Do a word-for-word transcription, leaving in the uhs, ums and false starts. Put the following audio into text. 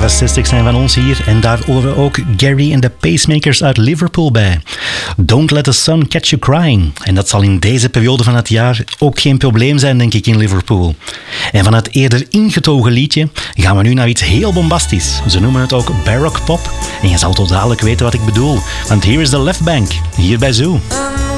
jaren zestig zijn van ons hier en daar horen ook Gary en de Pacemakers uit Liverpool bij. Don't let the sun catch you crying. En dat zal in deze periode van het jaar ook geen probleem zijn, denk ik, in Liverpool. En van het eerder ingetogen liedje gaan we nu naar iets heel bombastisch. Ze noemen het ook baroque pop. En je zal tot dadelijk weten wat ik bedoel. Want hier is de Left Bank, hier bij Zoo.